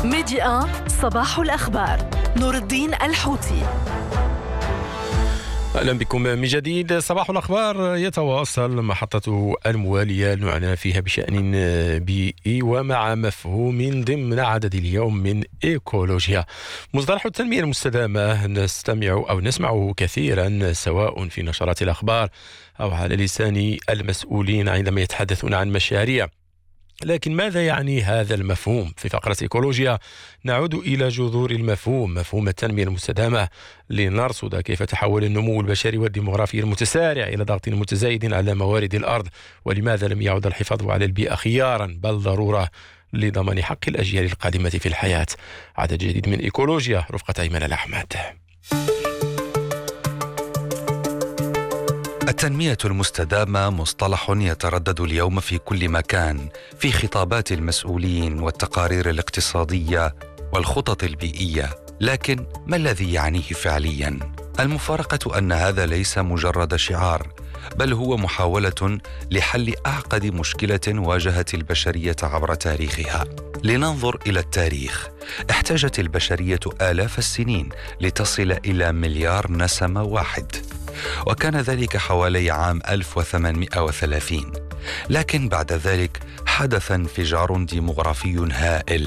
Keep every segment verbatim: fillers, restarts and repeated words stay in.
ميديا صباح الأخبار. نور الدين الحوتي. أهلا بكم من جديد. صباح الأخبار يتواصل محطة الموالية نعنى فيها بشأن بيئي ومع مفهوم ضمن عدد اليوم من إيكولوجيا. مصطلح التنمية المستدامة نستمع أو نسمعه كثيرا سواء في نشرات الأخبار أو على لسان المسؤولين عندما يتحدثون عن مشاريع، لكن ماذا يعني هذا المفهوم؟ في فقرة إيكولوجيا نعود إلى جذور المفهوم، مفهوم التنمية المستدامة، لنرصد كيف تحول النمو البشري والديمغرافي المتسارع إلى ضغط متزايد على موارد الأرض، ولماذا لم يعد الحفاظ على البيئة خيارا بل ضرورة لضمان حق الأجيال القادمة في الحياة. عدد جديد من إيكولوجيا رفقة أيمن الأحمد. التنمية المستدامة مصطلح يتردد اليوم في كل مكان في خطابات المسؤولين والتقارير الاقتصادية والخطط البيئية، لكن ما الذي يعنيه فعليا؟ المفارقة أن هذا ليس مجرد شعار، بل هو محاولة لحل أعقد مشكلة واجهت البشرية عبر تاريخها. لننظر إلى التاريخ. احتاجت البشرية آلاف السنين لتصل إلى مليار نسمة واحد، وكان ذلك حوالي عام ألف وثمانمئة وثلاثين. لكن بعد ذلك حدث انفجار ديمغرافي هائل،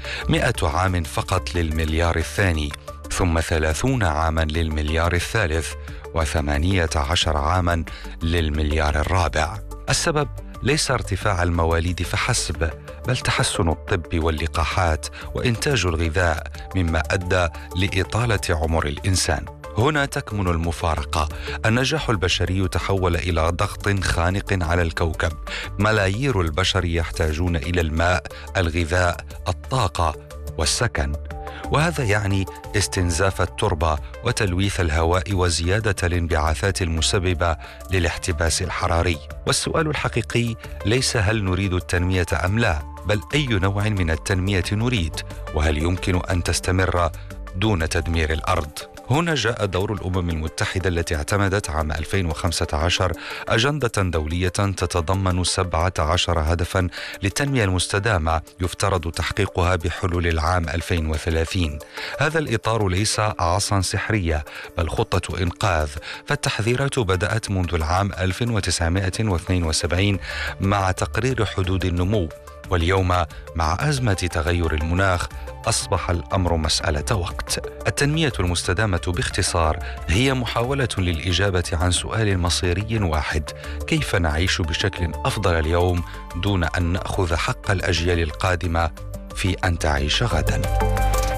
مئة عام فقط للمليار الثاني، ثم ثلاثون عاما للمليار الثالث، وثمانية عشر عاما للمليار الرابع. السبب ليس ارتفاع المواليد فحسب، بل تحسن الطب واللقاحات وإنتاج الغذاء، مما أدى لإطالة عمر الإنسان. هنا تكمن المفارقة. النجاح البشري تحول إلى ضغط خانق على الكوكب. ملايير البشر يحتاجون إلى الماء، الغذاء، الطاقة والسكن، وهذا يعني استنزاف التربة وتلويث الهواء وزيادة الانبعاثات المسببة للاحتباس الحراري. والسؤال الحقيقي ليس هل نريد التنمية أم لا، بل أي نوع من التنمية نريد، وهل يمكن أن تستمر دون تدمير الأرض. هنا جاء دور الأمم المتحدة التي اعتمدت عام ألفين وخمسة عشر أجندة دولية تتضمن سبعة عشر هدفا للتنمية المستدامة يفترض تحقيقها بحلول العام ألفين وثلاثين. هذا الإطار ليس عصا سحرية، بل خطة إنقاذ، فالتحذيرات بدأت منذ العام ألف وتسعمئة واثنين وسبعين مع تقرير حدود النمو، واليوم مع أزمة تغير المناخ أصبح الأمر مسألة وقت. التنمية المستدامة باختصار هي محاولة للإجابة عن سؤال مصيري واحد: كيف نعيش بشكل أفضل اليوم دون أن نأخذ حق الأجيال القادمة في أن تعيش غدا؟